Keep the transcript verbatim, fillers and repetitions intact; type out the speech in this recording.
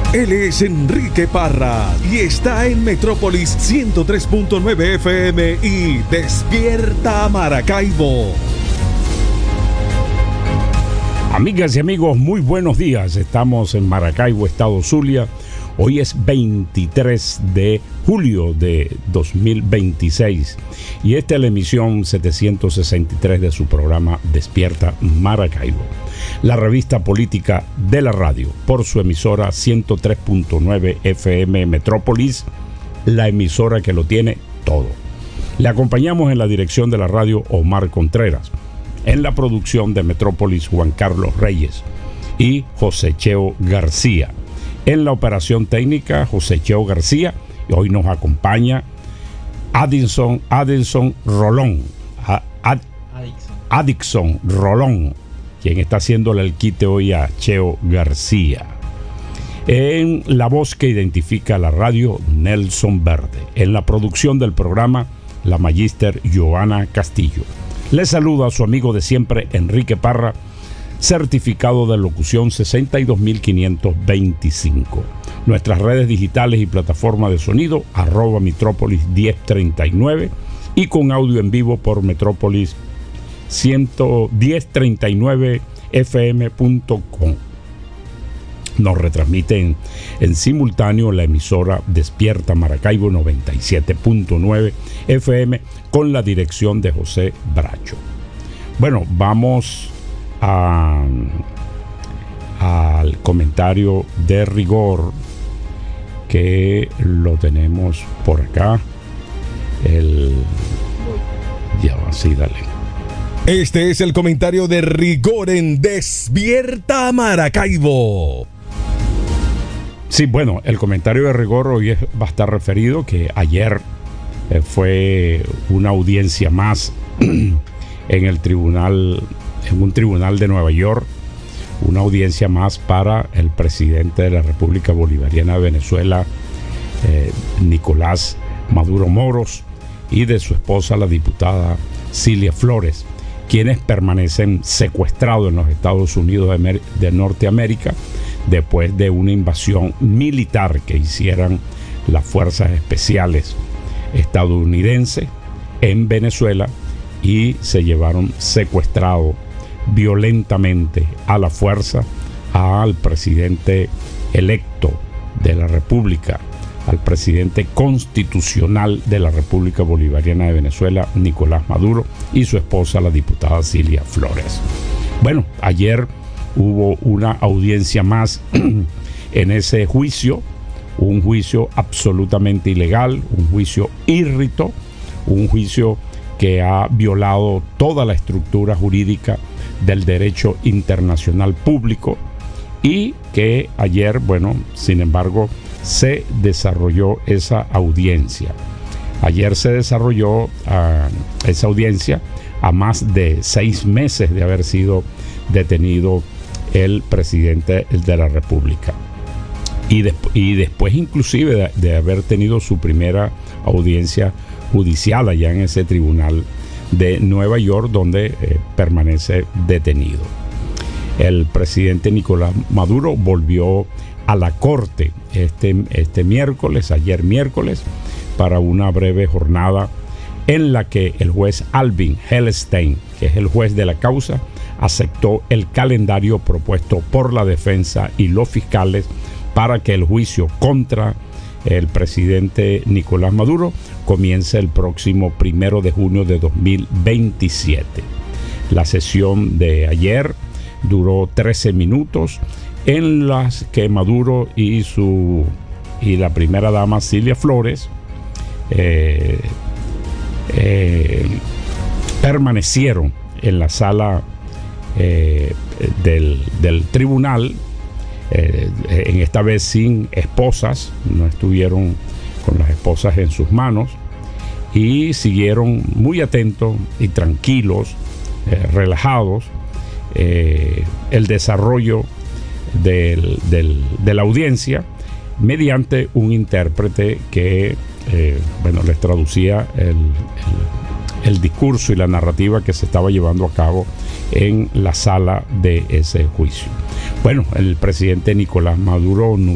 Él es Enrique Parra y está en Metrópolis ciento tres punto nueve F M y Despierta Maracaibo. Amigas y amigos, muy buenos días. Estamos en Maracaibo, estado Zulia. Hoy es veintitrés de julio de dos mil veintiséis y esta es la emisión setecientos sesenta y tres de su programa Despierta Maracaibo, la revista política de la radio, por su emisora ciento tres punto nueve F M Metrópolis, la emisora que lo tiene todo. Le acompañamos en la dirección de la radio Omar Contreras, en la producción de Metrópolis Juan Carlos Reyes y José Cheo García. En la operación técnica, José Cheo García, y hoy nos acompaña Adinson, Adinson Rolón, Ad, Adixon Rolón, quien está haciéndole el quite hoy a Cheo García. En la voz que identifica la radio, Nelson Verde. En la producción del programa, la magíster Joana Castillo. Le saluda a su amigo de siempre, Enrique Parra, certificado de locución sesenta y dos mil quinientos veinticinco. Nuestras redes digitales y plataforma de sonido, arroba Metrópolis diez treinta y nueve y con audio en vivo por Metrópolis diez treinta y nueve F M punto com. Nos retransmiten en simultáneo la emisora Despierta Maracaibo noventa y siete punto nueve F M con la dirección de José Bracho. Bueno, vamos A, al comentario de rigor que lo tenemos por acá. El ya así, dale. Este es el comentario de rigor en Despierta Maracaibo. Sí, bueno, el comentario de rigor hoy es, va a estar referido que ayer eh, fue una audiencia más en el tribunal en un tribunal de Nueva York, una audiencia más para el presidente de la República Bolivariana de Venezuela, eh, Nicolás Maduro Moros, y de su esposa, la diputada Cilia Flores, quienes permanecen secuestrados en los Estados Unidos de, Amer- de Norteamérica después de una invasión militar que hicieran las fuerzas especiales estadounidenses en Venezuela y se llevaron secuestrado violentamente a la fuerza al presidente electo de la República, al presidente constitucional de la República Bolivariana de Venezuela, Nicolás Maduro, y su esposa, la diputada Cilia Flores. Bueno, ayer hubo una audiencia más en ese juicio, un juicio absolutamente ilegal, un juicio írrito, un juicio que ha violado toda la estructura jurídica del derecho internacional público y que ayer, bueno, sin embargo, se desarrolló esa audiencia. Ayer se desarrolló uh, esa audiencia a más de seis meses de haber sido detenido el presidente de la República. Y, de, y después inclusive de, de haber tenido su primera audiencia judicial allá en ese tribunal de Nueva York, donde eh, permanece detenido. El presidente Nicolás Maduro volvió a la corte este, este miércoles, ayer miércoles, para una breve jornada en la que el juez Alvin Helstein, que es el juez de la causa, aceptó el calendario propuesto por la defensa y los fiscales para que el juicio contra el presidente Nicolás Maduro comienza el próximo primero de junio de dos mil veintisiete. La sesión de ayer duró trece minutos, en las que Maduro y su y la primera dama Cilia Flores eh, eh, permanecieron en la sala eh, del, del tribunal. Eh, en esta vez sin esposas, no estuvieron con las esposas en sus manos y siguieron muy atentos y tranquilos, eh, relajados, eh, el desarrollo del, del, de la audiencia mediante un intérprete que eh, bueno, les traducía el, el, el discurso y la narrativa que se estaba llevando a cabo en la sala de ese juicio. Bueno, el presidente Nicolás Maduro